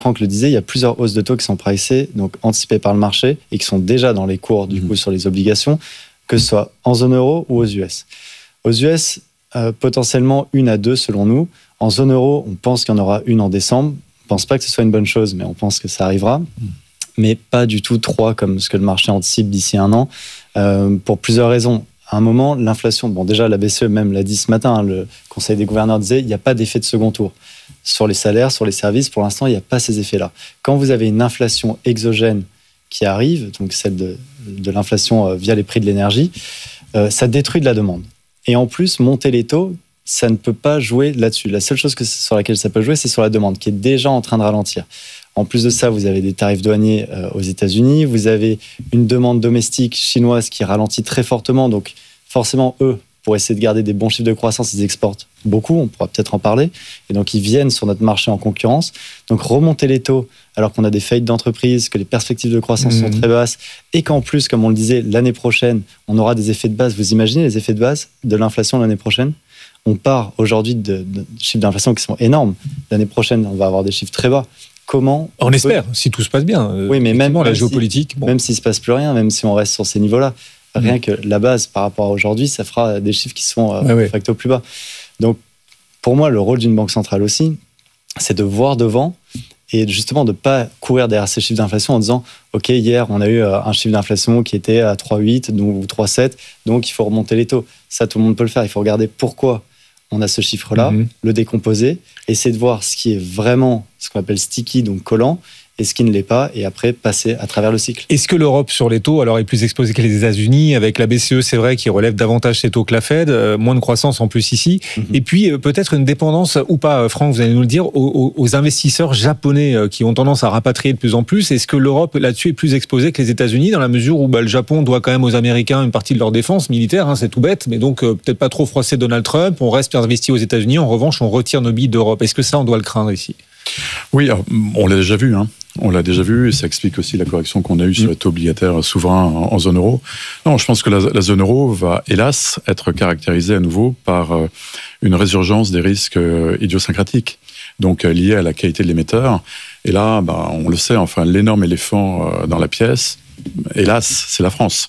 Franck le disait, il y a plusieurs hausses de taux qui sont pricées, donc anticipées par le marché et qui sont déjà dans les cours du coup sur les obligations, que ce soit en zone euro ou aux US. Aux US, potentiellement 1 à 2 selon nous. En zone euro, on pense qu'il y en aura 1 en décembre. On ne pense pas que ce soit une bonne chose, mais on pense que ça arrivera. Mais pas du tout 3 comme ce que le marché anticipe d'ici 1 an, pour plusieurs raisons. À un moment, l'inflation, déjà la BCE même l'a dit ce matin, le Conseil des gouverneurs disait il n'y a pas d'effet de second tour. Sur les salaires, sur les services, pour l'instant, il n'y a pas ces effets-là. Quand vous avez une inflation exogène qui arrive, donc celle de l'inflation via les prix de l'énergie, ça détruit de la demande. Et en plus, monter les taux, ça ne peut pas jouer là-dessus. La seule chose sur laquelle ça peut jouer, c'est sur la demande, qui est déjà en train de ralentir. En plus de ça, vous avez des tarifs douaniers aux États-Unis, vous avez une demande domestique chinoise qui ralentit très fortement, donc forcément, eux, pour essayer de garder des bons chiffres de croissance, ils exportent beaucoup, on pourra peut-être en parler, et donc ils viennent sur notre marché en concurrence. Donc remonter les taux, alors qu'on a des faillites d'entreprises, que les perspectives de croissance sont très basses, et qu'en plus, comme on le disait, l'année prochaine, on aura des effets de base. Vous imaginez les effets de base de l'inflation l'année prochaine ? On part aujourd'hui de chiffres d'inflation qui sont énormes. L'année prochaine, on va avoir des chiffres très bas. Comment on espère, si tout se passe bien. Oui, mais même la géopolitique. Même s'il ne se passe plus rien, même si on reste sur ces niveaux-là, rien que la base par rapport à aujourd'hui, ça fera des chiffres qui sont de facto plus bas. Donc, pour moi, le rôle d'une banque centrale aussi, c'est de voir devant et justement de ne pas courir derrière ces chiffres d'inflation en disant « Ok, hier, on a eu un chiffre d'inflation qui était à 3,8 ou 3,7, donc il faut remonter les taux. » Ça, tout le monde peut le faire. Il faut regarder pourquoi on a ce chiffre-là, le décomposer, essayer de voir ce qui est vraiment ce qu'on appelle sticky, donc collant, et ce qui ne l'est pas, et après passer à travers le cycle. Est-ce que l'Europe sur les taux alors est plus exposée que les États-Unis, avec la BCE, c'est vrai, qui relève davantage ses taux que la Fed, moins de croissance en plus ici, et puis peut-être une dépendance, ou pas, Franck, vous allez nous le dire, aux investisseurs japonais qui ont tendance à rapatrier de plus en plus. Est-ce que l'Europe là-dessus est plus exposée que les États-Unis, dans la mesure où le Japon doit quand même aux Américains une partie de leur défense militaire, c'est tout bête, mais donc peut-être pas trop froisser Donald Trump, on reste investi aux États-Unis, en revanche on retire nos billes d'Europe. Est-ce que ça on doit le craindre ici ? Oui, on l'a déjà vu, On l'a déjà vu, et ça explique aussi la correction qu'on a eue sur les taux obligataires souverains en zone euro. Non, je pense que la zone euro va, hélas, être caractérisée à nouveau par une résurgence des risques idiosyncratiques, donc liés à la qualité de l'émetteur. Et là, on le sait, l'énorme éléphant dans la pièce, hélas, c'est la France.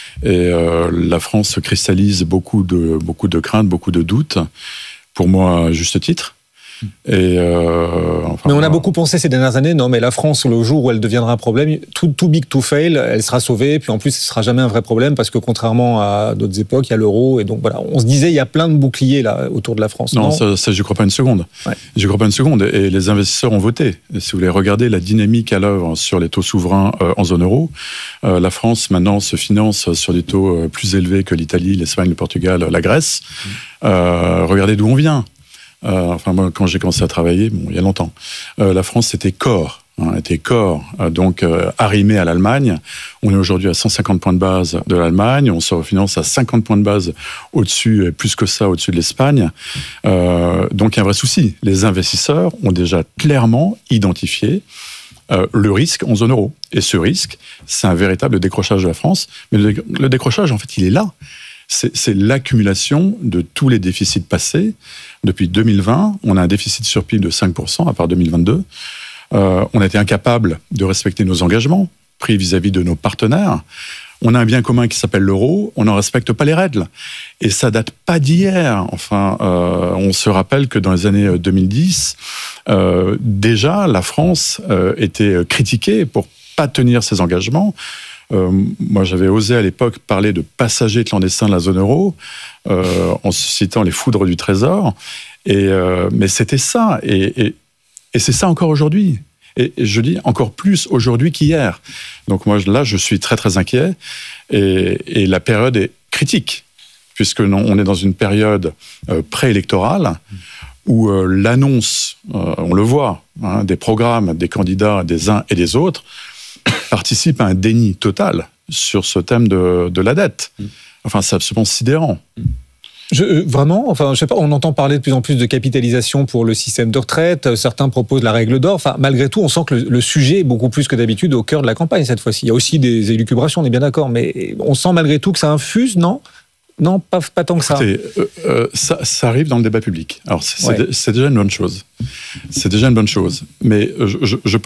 Et la France cristallise beaucoup de craintes, beaucoup de doutes, pour moi, à juste titre. Et mais on a beaucoup pensé ces dernières années, non mais la France, le jour où elle deviendra un problème, too big to fail, elle sera sauvée, puis en plus ce sera jamais un vrai problème parce que contrairement à d'autres époques, il y a l'euro, et donc voilà, on se disait il y a plein de boucliers là autour de la France. Non, ça j'y crois pas une seconde. Ouais. J'y crois pas une seconde, et les investisseurs ont voté. Et si vous voulez regarder la dynamique à l'œuvre sur les taux souverains en zone euro, la France maintenant se finance sur des taux plus élevés que l'Italie, l'Espagne, le Portugal, la Grèce. Regardez d'où on vient. Moi, quand j'ai commencé à travailler, il y a longtemps, la France c'était corps, donc arrimé à l'Allemagne. On est aujourd'hui à 150 points de base de l'Allemagne, on se refinance à 50 points de base au-dessus, plus que ça, au-dessus de l'Espagne. Donc il y a un vrai souci. Les investisseurs ont déjà clairement identifié le risque en zone euro. Et ce risque, c'est un véritable décrochage de la France. Mais le décrochage, en fait, il est là. C'est l'accumulation de tous les déficits passés. Depuis 2020, on a un déficit sur PIB de 5%, à part 2022. On a été incapable de respecter nos engagements pris vis-à-vis de nos partenaires. On a un bien commun qui s'appelle l'euro, on n'en respecte pas les règles. Et ça date pas d'hier. On se rappelle que dans les années 2010, déjà, la France était critiquée pour pas tenir ses engagements. Moi, j'avais osé à l'époque parler de passagers clandestins de la zone euro, en citant les foudres du Trésor. Mais c'était ça. Et c'est ça encore aujourd'hui. Et je dis encore plus aujourd'hui qu'hier. Donc moi, là, je suis très, très inquiet. Et la période est critique, puisque on est dans une période préélectorale où l'annonce, on le voit, des programmes, des candidats, des uns et des autres, participe à un déni total sur ce thème de la dette. C'est absolument sidérant. Vraiment, je sais pas, on entend parler de plus en plus de capitalisation pour le système de retraite, certains proposent la règle d'or, malgré tout, on sent que le sujet est beaucoup plus que d'habitude au cœur de la campagne cette fois-ci. Il y a aussi des élucubrations, on est bien d'accord, mais on sent malgré tout que ça infuse, non ? Non, pas tant que ça. Écoutez, ça arrive dans le débat public. Alors, c'est déjà une bonne chose. C'est déjà une bonne chose. Mais je pense